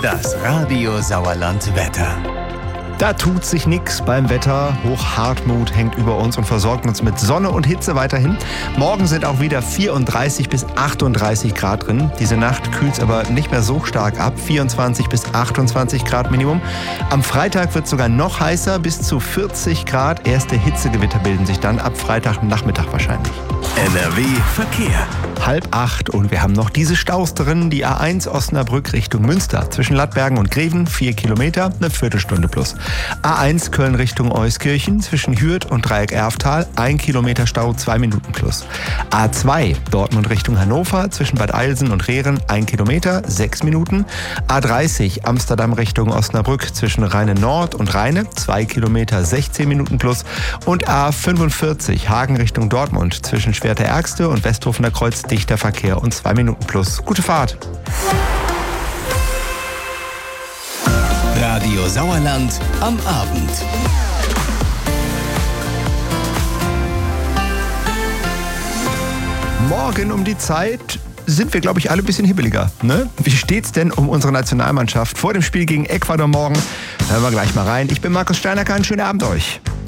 Das Radio Sauerland Wetter. Da tut sich nichts beim Wetter. Hochhartmut hängt über uns und versorgt uns mit Sonne und Hitze weiterhin. Morgen sind auch wieder 34 bis 38 Grad drin. Diese Nacht kühlt es aber nicht mehr so stark ab. 24 bis 28 Grad Minimum. Am Freitag wird es sogar noch heißer, bis zu 40 Grad. Erste Hitzegewitter bilden sich dann ab Freitagnachmittag wahrscheinlich. NRW Verkehr. 7:30 und wir haben noch diese Staus drin. Die A1 Osnabrück Richtung Münster. Zwischen Lattbergen und Greven 4 Kilometer, eine Viertelstunde plus. A1 Köln Richtung Euskirchen. Zwischen Hürth und Dreieck Erftal 1 Kilometer Stau, 2 Minuten plus. A2 Dortmund Richtung Hannover. Zwischen Bad Eilsen und Rehren 1 Kilometer, 6 Minuten. A30 Amsterdam Richtung Osnabrück. Zwischen Rheine Nord und Rheine 2 Kilometer, 16 Minuten plus. Und A45 Hagen Richtung Dortmund. Zwischen Schwerte-Ärgste und Westhofener Kreuz dichter Verkehr und 2 Minuten plus. Gute Fahrt. Radio Sauerland am Abend. Morgen um die Zeit sind wir, glaube ich, alle ein bisschen hibbeliger. Ne? Wie steht's denn um unsere Nationalmannschaft vor dem Spiel gegen Ecuador morgen? Hören wir gleich mal rein. Ich bin Markus Steinacker. Einen schönen Abend euch.